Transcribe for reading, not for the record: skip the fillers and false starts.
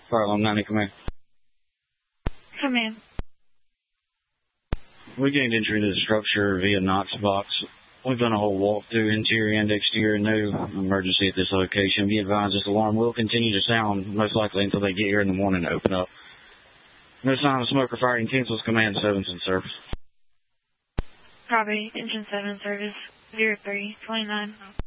Fire alarm 90, command. Command. We gained entry into the structure via Knox box. We've done a whole walkthrough, interior and exterior. No emergency at this location. Be advised, this alarm will continue to sound, most likely until they get here in the morning to open up. No sign of smoke or firing. Cancels command 7's in service. Copy. Engine 7 service 0329.